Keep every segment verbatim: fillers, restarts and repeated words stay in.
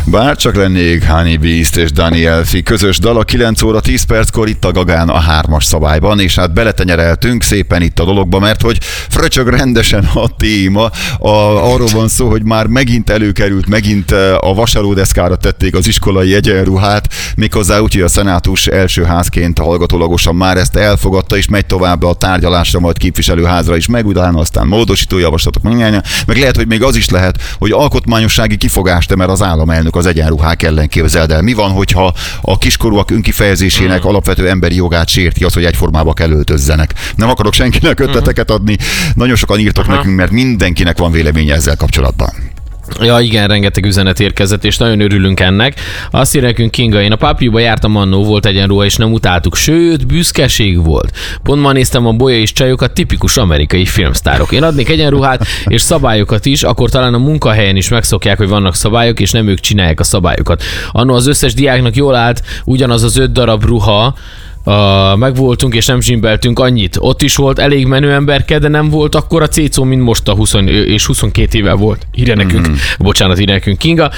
Bárcsak lennék Honey Beast és Dani Elfi közös dal a kilenc óra tíz perckor itt a Gagán a hármas szabályban, és hát beletenyereltünk szépen itt a dologba, mert hogy fröcsög rendesen a téma. A, arról van szó, hogy már megint előkerült, megint a vasalódeszkára tették az iskolai egyenruhát, méghozzá úgy, hogy a szenátus első házként hallgatólagosan már ezt elfogadta, és megy tovább a tárgyalásra, majd képviselőházra is, meg utána aztán módosító javaslatok, meg lehet, hogy még az is lehet, hogy alkotmányossági kifogást emel az államelnök az egyenruhák ellen, képzeld el. Mi van, hogyha a kiskorúak önkifejezésének mm. alapvető emberi jogát sérti az, hogy egyformába kell öltözzenek? Nem akarok senkinek ötleteket adni, nagyon sokan írtak Aha. nekünk, mert mindenkinek van véleménye ezzel kapcsolatban. Ja, igen, rengeteg üzenet érkezett, és nagyon örülünk ennek. Azt írja nekünk Kinga, én a Papiuba jártam annó, volt egyenruha, és nem utáltuk, sőt, büszkeség volt. Pont ma néztem a Bolya és Csajokat, tipikus amerikai filmsztárok. Én adnék egyenruhát és szabályokat is, akkor talán a munkahelyen is megszokják, hogy vannak szabályok, és nem ők csinálják a szabályokat. Annó az összes diáknak jól állt ugyanaz az öt darab ruha, Uh, megvoltunk és nem zsimbeltünk annyit. Ott is volt elég menő emberke, de nem volt akkor a cécó, mint most a húsz és huszonkét éve volt. Írja nekünk, mm. bocsánat, írja nekünk Kinga.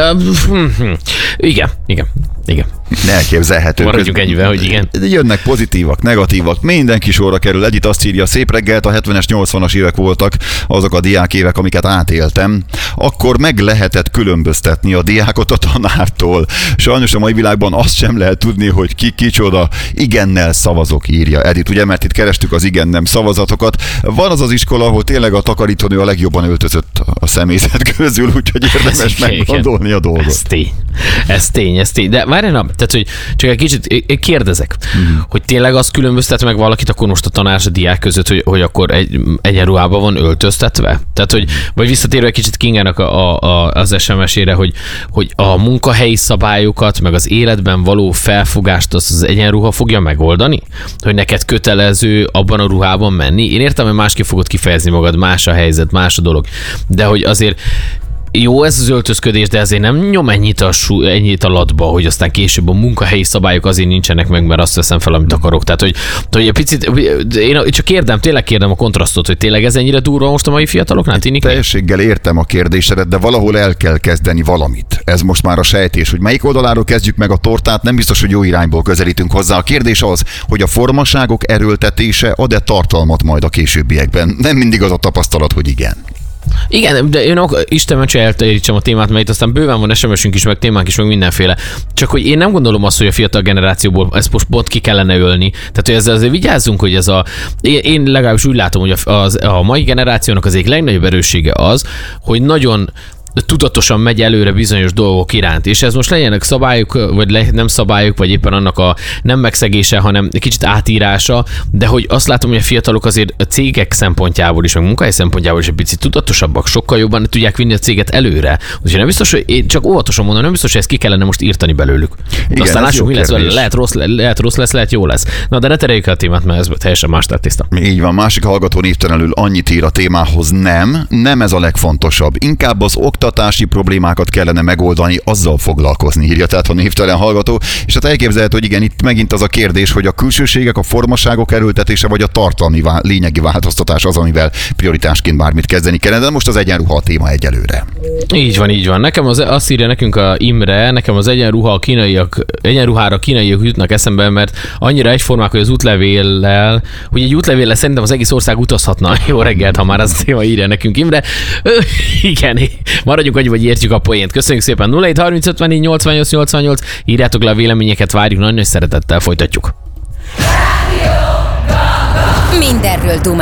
Uh, igen, igen, igen. Elképzelhető. Maradjunk ennyivel, hogy igen. Jönnek pozitívak, negatívak, mindenki sorra kerül. Egyit azt írja, szép reggelt, a hetvenes, nyolcvanas évek voltak azok a diák évek, amiket átéltem. Akkor meg lehetett különböztetni a diákot a tanártól. Sajnos a mai világban azt sem lehet tudni, hogy ki kicsoda. Igennel szavazok, írja Edith, ugye, mert itt kerestük az igen-nem szavazatokat. Van az az iskola, ahol tényleg a takarítónő a legjobban öltözött a személyzet közül, úgyhogy érdemes meggondolni a dolgot. Ez tény, ez tény, ez tény. De várj, na, tehát, hogy csak egy kicsit én kérdezek, mm. hogy tényleg az különböztet meg valakit akkor most a tanár és a diák között, hogy, hogy akkor egy egyenruhában van öltöztetve? Tehát, hogy, vagy visszatérve egy kicsit Kingának a, a, az es em es-ére, hogy, hogy a munkahelyi szabályokat, meg az életben való felfogást az, az egyenruha fogja megoldani? Hogy neked kötelező abban a ruhában menni? Én értem, hogy másképp fogod kifejezni magad, más a helyzet, más a dolog, de hogy azért jó ez az öltözködés, de azért nem nyom ennyit a, sú, ennyit a latba, hogy aztán később a munkahelyi szabályok azért nincsenek meg, mert azt veszem fel, amit akarok. Tehát, hogy, hogy egy picit, én csak kérdem, tényleg kérdem a kontrasztot, hogy tényleg ez ennyire durva most a mai fiataloknál tűnik? Teljességgel értem a kérdésedet, de valahol el kell kezdeni valamit. Ez most már a sejtés, hogy melyik oldaláról kezdjük meg a tortát, nem biztos, hogy jó irányból közelítünk hozzá. A kérdés az, hogy a formaságok erőltetése ad-e tartalmat majd a későbbiekben. Nem mindig az a tapasztalat, hogy igen. Igen, de én Isten meccs elterítsem a témát, mert itt aztán bőven van es em es-ünk is, meg témánk is, meg mindenféle. Csak hogy én nem gondolom azt, hogy a fiatal generációból ezt most pont ki kellene ölni. Tehát, hogy ezzel azért vigyázzunk, hogy ez a... Én, én legalábbis úgy látom, hogy a, az, a mai generációnak az egyik legnagyobb erőssége az, hogy nagyon tudatosan megy előre bizonyos dolgok iránt, és ez most legyenek szabályok, vagy le, nem szabályok, vagy éppen annak a nem megszegése, hanem egy kicsit átírása, de hogy azt látom, hogy a fiatalok azért a cégek szempontjából is, meg munkahely szempontjából is egy picit tudatosabbak, sokkal jobban tudják vinni a céget előre. Úgyhogy nem biztos, hogy én csak óvatosan mondom, nem biztos, hogy ezt ki kellene most írtani belőlük. Igen, aztán lássuk, mi lesz, lehet rossz, lehet rossz lesz, lehet jó lesz. Na, de ne tereljük el a témát, mert ez teljesen más tészta. Így van, másik hallgató névtelenül annyit ír a témához, nem, nem ez a legfontosabb. Inkább az oktatási problémákat kellene megoldani, azzal foglalkozni, írja tehát a névtelen hallgató. És hát elképzelhető, hogy igen, itt megint az a kérdés, hogy a külsőségek, a formaságok erőltetése, vagy a tartalmi vá- lényegi változtatás az, amivel prioritásként bármit kezdeni kellene, de most az egyenruha a téma egyelőre. Így van, így van. Nekem az, azt írja nekünk a Imre, nekem az egyenruha a kínaiak, egyenruhára a kínaiak jutnak eszembe, mert annyira egyformák, hogy az útlevéllel, hogy egy útlevéllel szerintem az egész ország utazhatna. Jó reggelt, ha már az a téma, írja nekünk Imre. Ö, igen, maradjunk annyi, vagy értjük a poént. Köszönjük szépen. nulla hét harminc ötvennégy nyolcvannyolc nyolcvannyolc. Írjátok le a véleményeket, várjuk, nagyon nagy szeretettel folytatjuk. Mindenről dumálunk.